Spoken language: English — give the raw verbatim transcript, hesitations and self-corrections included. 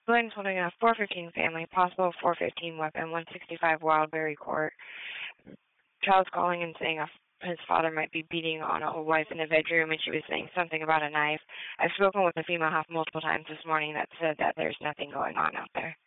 Bladen's holding a four fifteen family, possible four fifteen weapon, one sixty-five Wildberry Court. Child's calling and saying a, his father might be beating on a wife in the bedroom, and she was saying something about a knife. I've spoken with the female half multiple times this morning that said that there's nothing going on out there.